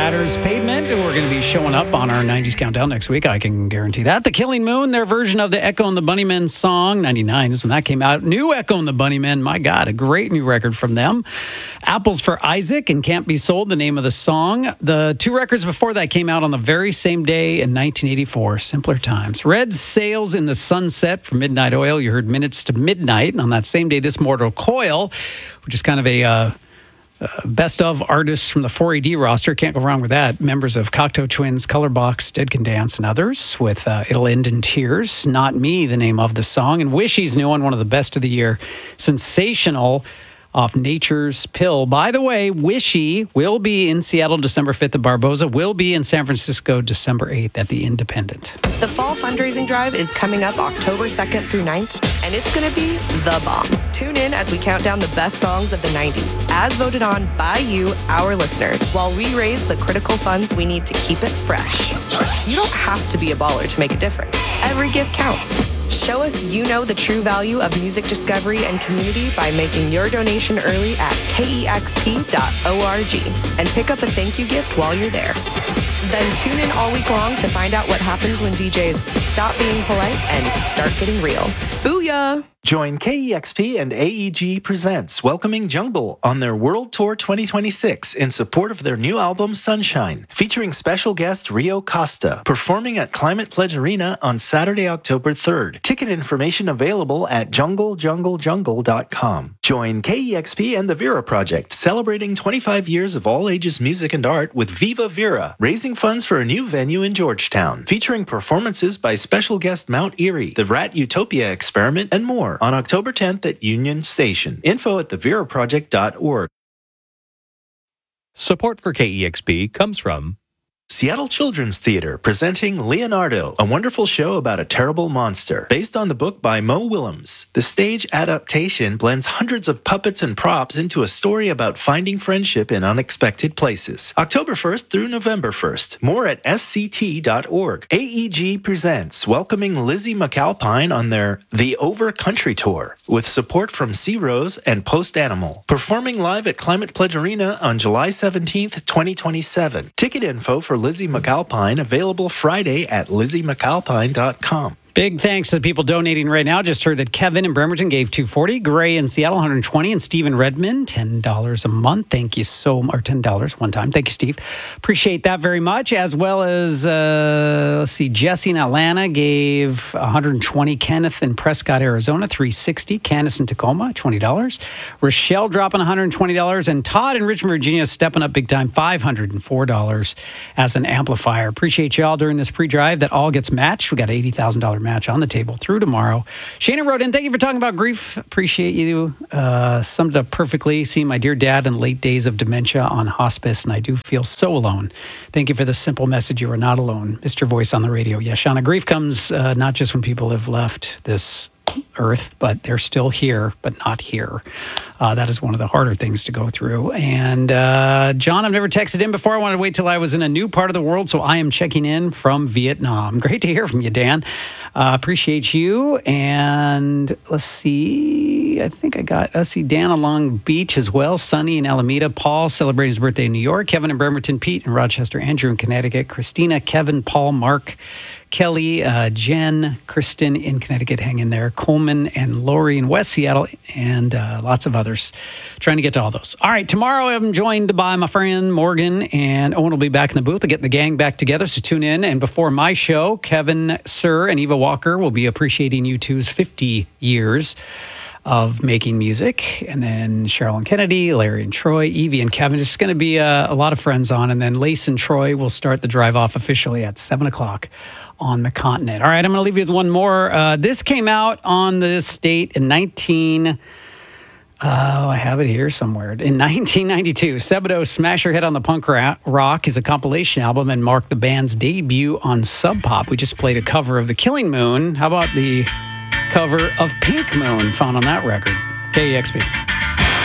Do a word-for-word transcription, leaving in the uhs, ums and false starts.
Shatters Pavement, who are going to be showing up on our nineties Countdown next week. I can guarantee that. The Killing Moon, their version of the Echo and the Bunnymen song, ninety-nine is when that came out. New Echo and the Bunnymen, my God, a great new record from them. Apples for Isaac and Can't Be Sold, the name of the song. The two records before that came out on the very same day in nineteen eighty-four, Simpler Times. Red Sails in the Sunset from Midnight Oil. You heard Minutes to Midnight. And on that same day, This Mortal Coil, which is kind of a... Uh, Uh, best of artists from the four A D roster. Can't go wrong with that. Members of Cocteau Twins, Colorbox, Dead Can Dance, and others with uh, It'll End in Tears. Not Me, the name of the song. And Wishy's new one, one of the best of the year. Sensational off Nature's Pill. By the way, Wishy will be in Seattle December fifth at Barboza, will be in San Francisco December eighth at the Independent. The fall fundraising drive is coming up October second through ninth, and it's going to be the bomb. Tune in as we count down the best songs of the nineties, as voted on by you, our listeners, while we raise the critical funds we need to keep it fresh. You don't have to be a baller to make a difference. Every gift counts. Show us you know the true value of music discovery and community by making your donation early at K E X P dot org and pick up a thank you gift while you're there. Then tune in all week long to find out what happens when D Js stop being polite and start getting real. Booyah! Join K E X P and A E G Presents Welcoming Jungle on their World Tour twenty twenty-six in support of their new album Sunshine, featuring special guest Rio Costa, performing at Climate Pledge Arena on Saturday, October third. Ticket information available at jungle jungle jungle dot com. Join K E X P and the Vera Project, celebrating twenty-five years of all ages music and art with Viva Vera, raising funds for a new venue in Georgetown, featuring performances by special guest Mount Erie, the Rat Utopia Experiment, and more on October tenth at Union Station. Info at the vera project dot org. Support for K E X P comes from Seattle Children's Theater presenting Leonardo, a wonderful show about a terrible monster, based on the book by Mo Willems. The stage adaptation blends hundreds of puppets and props into a story about finding friendship in unexpected places. October first through November first. More at S C T dot org. A E G presents welcoming Lizzie McAlpine on their The Over Country Tour, with support from Sea Rose and Post Animal. Performing live at Climate Pledge Arena on July seventeenth, twenty twenty-seven. Ticket info for Lizzie McAlpine available Friday at lizzie mcalpine dot com. Big thanks to the people donating right now. Just heard that Kevin in Bremerton gave two hundred forty dollars, Gray in Seattle one hundred twenty dollars, and Steve in Redmond ten dollars a month. Thank you so much. Or ten dollars one time. Thank you, Steve. Appreciate that very much. As well as, uh, let's see, Jesse in Atlanta gave one hundred twenty dollars. Kenneth in Prescott, Arizona, three hundred sixty dollars. Candace in Tacoma, twenty dollars. Rochelle dropping one hundred twenty dollars. And Todd in Richmond, Virginia, stepping up big time, five hundred four dollars as an amplifier. Appreciate y'all during this pre-drive. That all gets matched. We got an eighty thousand dollars match on the table through tomorrow. Shana wrote in, thank you for talking about grief. Appreciate you. Uh, summed it up perfectly. Seeing my dear dad in late days of dementia on hospice, and I do feel so alone. Thank you for the simple message. You are not alone. Mister Voice on the radio. Yes, Shana, grief comes uh, not just when people have left this earth, but they're still here, but not here. Uh, that is one of the harder things to go through. And uh, John, I've never texted in before. I wanted to wait till I was in a new part of the world, so I am checking in from Vietnam. Great to hear from you, Dan. Uh, appreciate you. And let's see. I think I got, let's see, Dan on Long Beach as well. Sunny in Alameda. Paul celebrating his birthday in New York. Kevin in Bremerton. Pete in Rochester. Andrew in Connecticut. Christina, Kevin, Paul, Mark, Kelly, uh, Jen, Kristen in Connecticut, hang in there. Coleman and Lori in West Seattle, and uh, lots of others. Trying to get to all those. All right, tomorrow I'm joined by my friend Morgan, and Owen will be back in the booth to get the gang back together, so tune in. And before my show, Kevin Sir and Eva Walker will be appreciating U two's fifty years of making music. And then Cheryl and Kennedy, Larry and Troy, Evie and Kevin. It's going to be a, a lot of friends on. And then Lace and Troy will start the drive off officially at seven o'clock on the continent. All right, I'm going to leave you with one more. Uh, this came out on the state in nineteen... Oh, I have it here somewhere. In nineteen ninety-two, Sebadoh Smash Your Head on the Punk Rock is a compilation album and marked the band's debut on Sub Pop. We just played a cover of The Killing Moon. How about the cover of Pink Moon found on that record? K E X P.